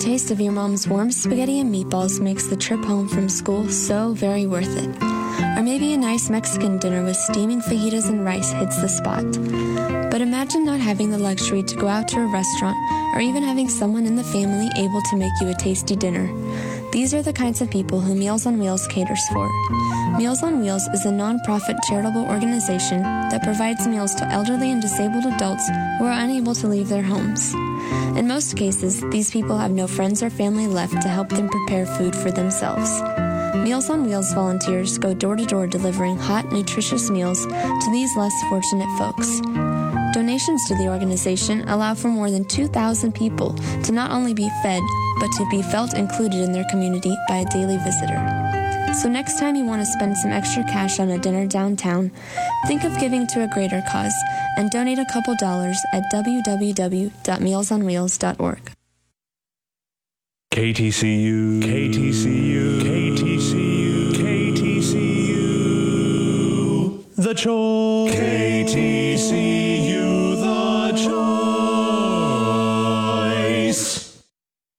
taste of your mom's warm spaghetti and meatballs makes the trip home from school so very worth it. Or maybe a nice Mexican dinner with steaming fajitas and rice hits the spot. But imagine not having the luxury to go out to a restaurant or even having someone in the family able to make you a tasty dinner. These are the kinds of people who Meals on Wheels caters for. Meals on Wheels is a non-profit charitable organization that provides meals to elderly and disabled adults who are unable to leave their homes. In most cases, these people have no friends or family left to help them prepare food for themselves. Meals on Wheels volunteers go door to door delivering hot, nutritious meals to these less fortunate folks. Donations to the organization allow for more than 2,000 people to not only be fed, but to be felt included in their community by a daily visitor. So next time you want to spend some extra cash on a dinner downtown, think of giving to a greater cause and donate a couple dollars at www.mealsonwheels.org. KTCU, KTCU, KTCU, KTCU, The Choice, KTCU.